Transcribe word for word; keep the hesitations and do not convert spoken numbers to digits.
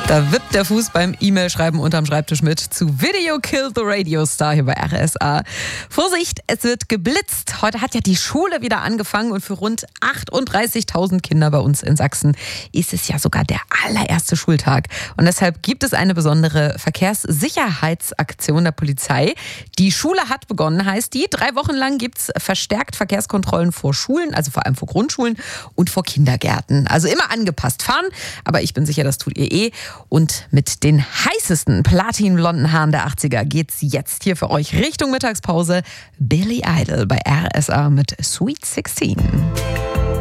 Da wippt der Fuß beim E-Mail-Schreiben unterm Schreibtisch mit zu Video Kill the Radio Star hier bei R S A. Vorsicht, es wird geblitzt. Heute hat ja die Schule wieder angefangen und für rund achtunddreißigtausend Kinder bei uns in Sachsen ist es ja sogar der allererste Schultag. Und deshalb gibt es eine besondere Verkehrssicherheitsaktion der Polizei. Die Schule hat begonnen, heißt die. Drei Wochen lang gibt es verstärkt Verkehrskontrollen vor Schulen, also vor allem vor Grundschulen und vor Kindergärten. Also immer angepasst fahren, aber ich bin sicher, das tut ihr eh. Und mit den heißesten platinblonden Haaren der achtziger geht's jetzt hier für euch Richtung Mittagspause. Billy Idol bei R S A mit Sweet sechzehn.